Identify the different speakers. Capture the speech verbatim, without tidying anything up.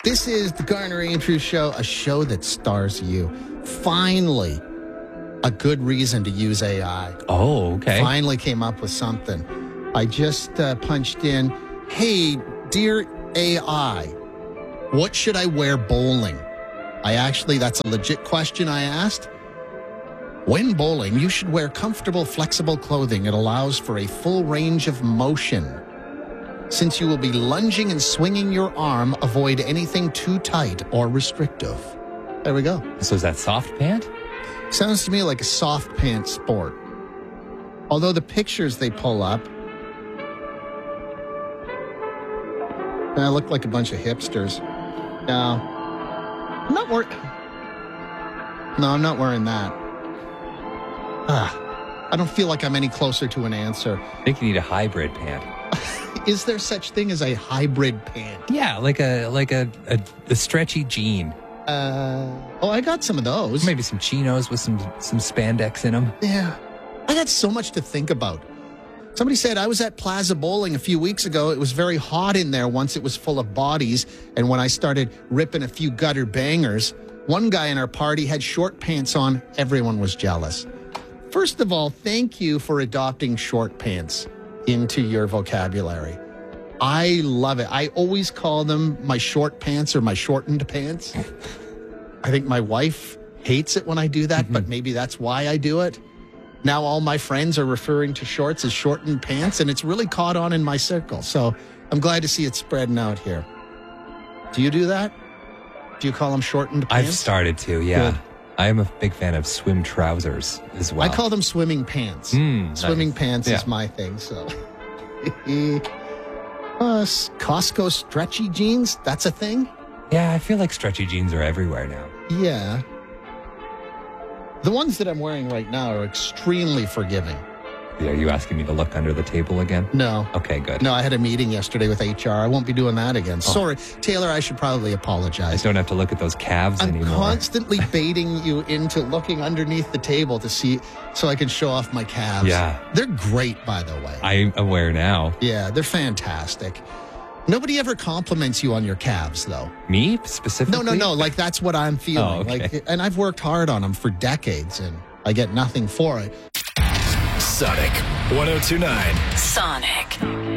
Speaker 1: This is the Garner Andrews Show, a show that stars you. Finally, a good reason to use A I.
Speaker 2: Oh, okay.
Speaker 1: Finally came up with something. I just uh, punched in, hey, dear A I, what should I wear bowling? I actually, that's a legit question I asked. When bowling, you should wear comfortable, flexible clothing. It allows for a full range of motion. Since you will be lunging and swinging your arm, avoid anything too tight or restrictive. There we go.
Speaker 2: So is that soft pant?
Speaker 1: Sounds to me like a soft pants sport. Although the pictures they pull up, I look like a bunch of hipsters. No, I'm not wearing. No, I'm not wearing that. Ah, I don't feel like I'm any closer to an answer.
Speaker 2: I think you need a hybrid pant.
Speaker 1: Is there such thing as a hybrid pant?
Speaker 2: Yeah, like a like a, a, a stretchy jean.
Speaker 1: Uh, oh, I got some of those.
Speaker 2: Maybe some chinos with some some spandex in them.
Speaker 1: Yeah. I got so much to think about. Somebody said, I was at Plaza Bowling a few weeks ago. It was very hot in there once it was full of bodies. And when I started ripping a few gutter bangers, one guy in our party had short pants on. Everyone was jealous. First of all, thank you for adopting short pants into your vocabulary. I love it. I always call them my short pants or my shortened pants. I think my wife hates it when I do that, mm-hmm. but maybe that's why I do it. Now all my friends are referring to shorts as shortened pants, and it's really caught on in my circle. So I'm glad to see it spreading out here. Do you do that? Do you call them shortened pants?
Speaker 2: I've started to, yeah. Good. I am a big fan of swim trousers as well.
Speaker 1: I call them swimming pants.
Speaker 2: Mm,
Speaker 1: swimming
Speaker 2: nice.
Speaker 1: pants
Speaker 2: yeah.
Speaker 1: is my thing, so... uh, Costco stretchy jeans, that's a thing?
Speaker 2: Yeah, I feel like stretchy jeans are everywhere now.
Speaker 1: Yeah. The ones that I'm wearing right now are extremely forgiving.
Speaker 2: Are you asking me to look under the table again?
Speaker 1: No.
Speaker 2: Okay, good.
Speaker 1: No, I had a meeting yesterday with H R. I won't be doing that again. Oh. Sorry, Taylor, I should probably apologize.
Speaker 2: I don't have to look at those calves
Speaker 1: I'm
Speaker 2: anymore.
Speaker 1: I'm constantly baiting you into looking underneath the table to see, so I can show off my calves.
Speaker 2: Yeah.
Speaker 1: They're great, by the way.
Speaker 2: I'm aware now.
Speaker 1: Yeah, they're fantastic. Nobody ever compliments you on your calves, though.
Speaker 2: Me, specifically?
Speaker 1: No, no, no. Like, that's what I'm feeling.
Speaker 2: Oh, okay.
Speaker 1: Like, and I've worked hard on them for decades, and I get nothing for it.
Speaker 3: Sonic one oh two point nine.
Speaker 4: Sonic.